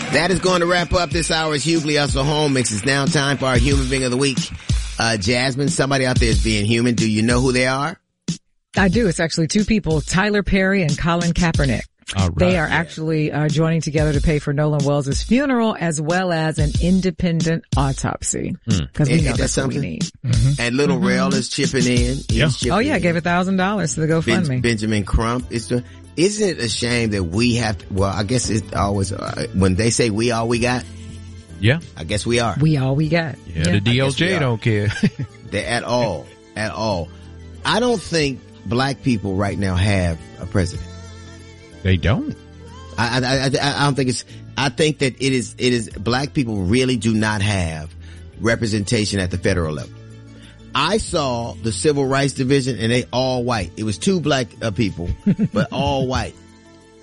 That is going to wrap up this hour's Hughley Hustle Home Mix. It's now time for our Human Being of the Week. Jasmine, somebody out there is being human. Do you know who they are? I do. It's actually two people, Tyler Perry and Colin Kaepernick. All right. They are actually joining together to pay for Nolan Wells' funeral as well as an independent autopsy. Because we know that's what we need. Mm-hmm. And Little Rail is chipping in. Oh yeah, gave $1,000 to the GoFundMe. Benjamin Crump is doing. Isn't it a shame that we have to, well, I guess it's always, when they say we all we got. Yeah. I guess we are. We all we got. Yeah. The DOJ don't care. At all. I don't think black people right now have a president. They don't. I don't think I think that it is black people really do not have representation at the federal level. I saw the Civil Rights Division and they all white. It was two black people, but all white.